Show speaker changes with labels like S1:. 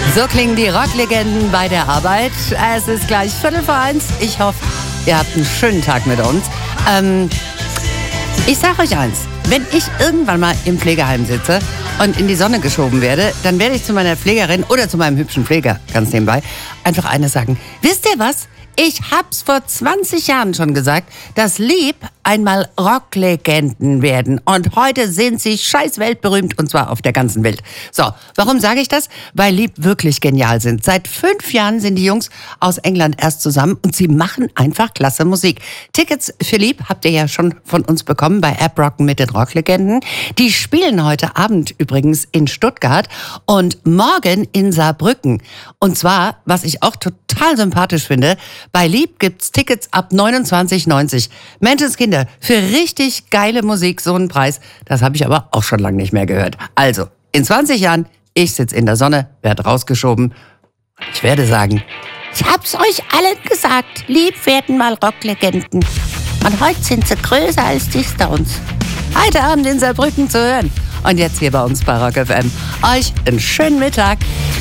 S1: So klingen die Rocklegenden bei der Arbeit. Es ist gleich 1:45. Ich hoffe, ihr habt einen schönen Tag mit uns. Ich sage euch eins, wenn ich irgendwann mal im Pflegeheim sitze und in die Sonne geschoben werde, dann werde ich zu meiner Pflegerin oder zu meinem hübschen Pfleger, ganz nebenbei, einfach eines sagen. Wisst ihr was? Ich hab's vor 20 Jahren schon gesagt, dass Lieb einmal Rocklegenden werden. Und heute sind sie scheiß weltberühmt, und zwar auf der ganzen Welt. So, warum sage ich das? Weil Lieb wirklich genial sind. Seit 5 Jahren sind die Jungs aus England erst zusammen und sie machen einfach klasse Musik. Tickets für Lieb habt ihr ja schon von uns bekommen bei App Rocken mit den Rocklegenden. Die spielen heute Abend übrigens in Stuttgart und morgen in Saarbrücken. Und zwar, was ich auch total sympathisch finde, bei Lieb gibt's Tickets ab 29,90. Menschenskinder, für richtig geile Musik so einen Preis, das habe ich aber auch schon lange nicht mehr gehört. Also, in 20 Jahren, ich sitze in der Sonne, werde rausgeschoben. Ich werde sagen,
S2: ich hab's euch allen gesagt, Lieb werden mal Rocklegenden. Und heute sind sie größer als die Stones.
S1: Heute Abend in Saarbrücken zu hören. Und jetzt hier bei uns bei Rock FM. Euch einen schönen Mittag.